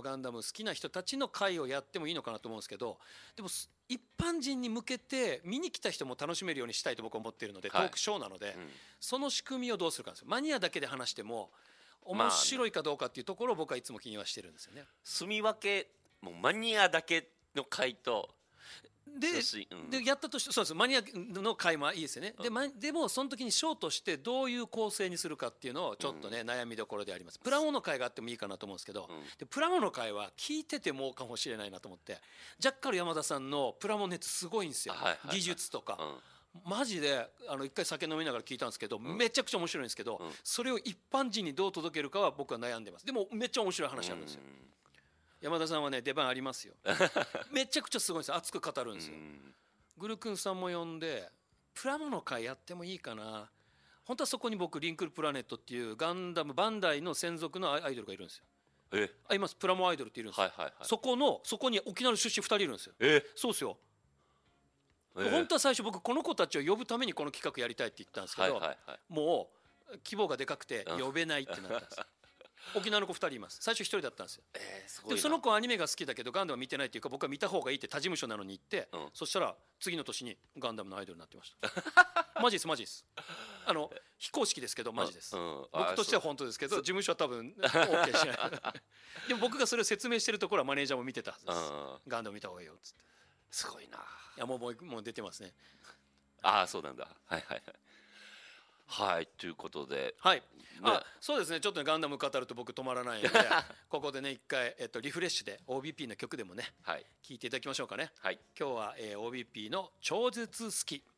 ガンダム好きな人たちの会をやってもいいのかなと思うんですけど、でも一般人に向けて見に来た人も楽しめるようにしたいと僕は思っているので、トークショーなので、その仕組みをどうするかですよ。マニアだけで話しても面白いかどうかっていうところを僕はいつも気にはしてるんですよね。 住み分けもうマニアだけの回とでやったとして、そうです、マニアの回もいいですよね。でもその時にショーとしてどういう構成にするかっていうのをちょっとね、悩みどころであります。プラモの回があってもいいかなと思うんですけど、でプラモの回は聞いててもかもしれないなと思って、ジャッカル山田さんのプラモ熱すごいんですよ、技術とか。マジで一回酒飲みながら聞いたんですけど、めちゃくちゃ面白いんですけど、それを一般人にどう届けるかは僕は悩んでます。でもめっちゃ面白い話あるんですよ。山田さんはね出番ありますよ。めちゃくちゃすごいんですよ。熱く語るんですよ。グルクンさんも呼んでプラモの会やってもいいかな。本当はそこに僕リンクルプラネットっていうガンダムバンダイの専属のアイドルがいるんですよ。います。プラモアイドルっているんですよ。そこに沖縄の出身2人いるんですよ。そうですよ。本当は最初僕この子たちを呼ぶためにこの企画やりたいって言ったんですけど、もう規模がでかくて呼べないってなったんです。沖縄の子2人います。最初1人だったんですよ。でもその子はアニメが好きだけどガンダムは見てないっていうか、僕は見た方がいいって他事務所なのに言って、そしたら次の年にガンダムのアイドルになってました。マジですマジです。非公式ですけどマジです。僕としては本当ですけど事務所は多分 OK しない。でも僕がそれを説明してるところはマネージャーも見てたはずです。ガンダム見た方がいいよっつって。 すごいな。いやもう出てますね。 そうなんだ。ということで、 そうですね。ちょっとねガンダム語ると僕止まらないのでここでね一回リフレッシュで OBP の曲でもね聴いていただきましょうかね。今日は OBP の超絶好き。